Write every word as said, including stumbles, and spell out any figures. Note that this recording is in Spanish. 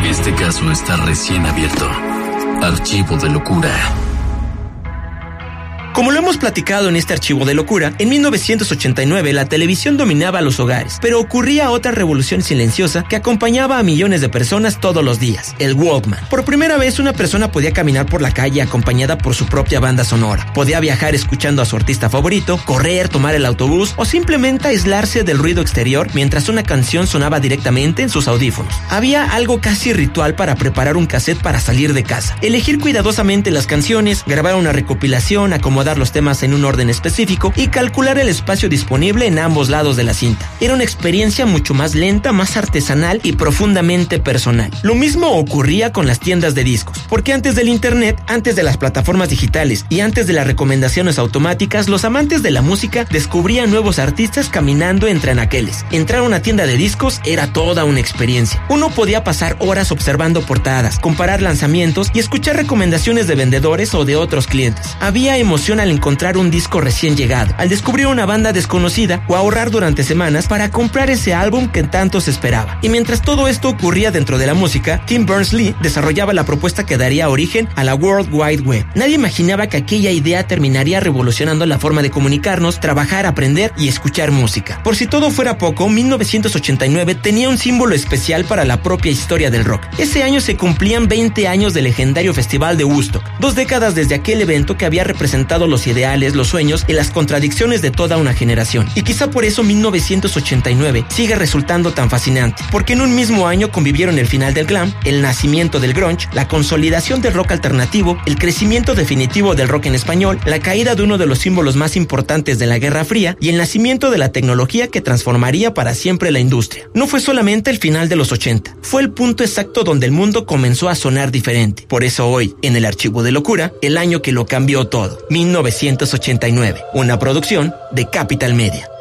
Este caso está recién abierto. Archivo de locura. Como lo hemos platicado en este archivo de locura, en mil novecientos ochenta y nueve la televisión dominaba los hogares, pero ocurría otra revolución silenciosa que acompañaba a millones de personas todos los días, el Walkman. Por primera vez una persona podía caminar por la calle acompañada por su propia banda sonora. Podía viajar escuchando a su artista favorito, correr, tomar el autobús o simplemente aislarse del ruido exterior mientras una canción sonaba directamente en sus audífonos. Había algo casi ritual para preparar un cassette para salir de casa, elegir cuidadosamente las canciones, grabar una recopilación, acomodar los temas en un orden específico y calcular el espacio disponible en ambos lados de la cinta. Era una experiencia mucho más lenta, más artesanal y profundamente personal. Lo mismo ocurría con las tiendas de discos, porque antes del internet, antes de las plataformas digitales y antes de las recomendaciones automáticas, los amantes de la música descubrían nuevos artistas caminando entre anaqueles. Entrar a una tienda de discos era toda una experiencia. Uno podía pasar horas observando portadas, comparar lanzamientos y escuchar recomendaciones de vendedores o de otros clientes. Había emoción al encontrar un disco recién llegado, al descubrir una banda desconocida o ahorrar durante semanas para comprar ese álbum que tanto se esperaba. Y mientras todo esto ocurría dentro de la música, Tim Berners-Lee desarrollaba la propuesta que daría origen a la World Wide Web. Nadie imaginaba que aquella idea terminaría revolucionando la forma de comunicarnos, trabajar, aprender y escuchar música. Por si todo fuera poco, mil novecientos ochenta y nueve tenía un símbolo especial para la propia historia del rock. Ese año se cumplían veinte años del legendario Festival de Woodstock, dos décadas desde aquel evento que había representado los ideales, los sueños y las contradicciones de toda una generación. Y quizá por eso mil novecientos ochenta y nueve sigue resultando tan fascinante, porque en un mismo año convivieron el final del glam, el nacimiento del grunge, la consolidación del rock alternativo, el crecimiento definitivo del rock en español, la caída de uno de los símbolos más importantes de la Guerra Fría y el nacimiento de la tecnología que transformaría para siempre la industria. No fue solamente el final de los ochenta, fue el punto exacto donde el mundo comenzó a sonar diferente. Por eso hoy, en el Archivo de Locura, el año que lo cambió todo, mil novecientos ochenta y nueve, una producción de Capital Media.